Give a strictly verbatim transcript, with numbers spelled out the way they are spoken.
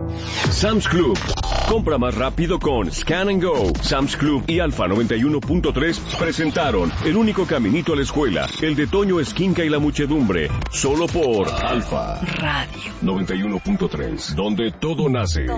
Sam's Club. Compra más rápido con Scan and Go. Sam's Club y Alfa noventa y uno punto tres presentaron El único caminito a la escuela, el de Toño Esquinca y la muchedumbre, solo por Alfa Radio noventa y uno punto tres, donde todo nace.